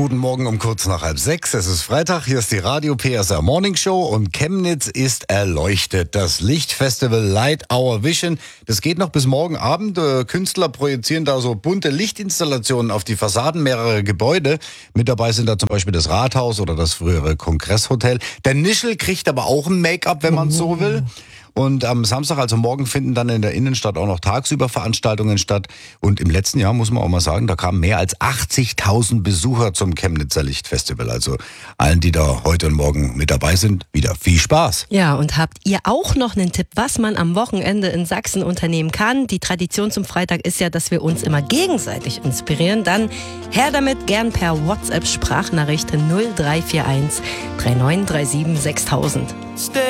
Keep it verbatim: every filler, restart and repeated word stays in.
Guten Morgen um kurz nach halb sechs. Es ist Freitag, hier ist die Radio P S R Morning Show und Chemnitz ist erleuchtet. Das Lichtfestival Light Our Vision, das geht noch bis morgen Abend. Künstler projizieren da so bunte Lichtinstallationen auf die Fassaden mehrerer Gebäude. Mit dabei sind da zum Beispiel das Rathaus oder das frühere Kongresshotel. Der Nischel kriegt aber auch ein Make-up, wenn man es so will. Und am Samstag, also morgen, finden dann in der Innenstadt auch noch tagsüber Veranstaltungen statt. Und im letzten Jahr, muss man auch mal sagen, da kamen mehr als achtzigtausend Besucher zum Chemnitzer Lichtfestival. Also allen, die da heute und morgen mit dabei sind, wieder viel Spaß. Ja, und habt ihr auch noch einen Tipp, was man am Wochenende in Sachsen unternehmen kann? Die Tradition zum Freitag ist ja, dass wir uns immer gegenseitig inspirieren. Dann her damit, gern per WhatsApp-Sprachnachricht null drei vier eins drei neun drei sieben sechstausend.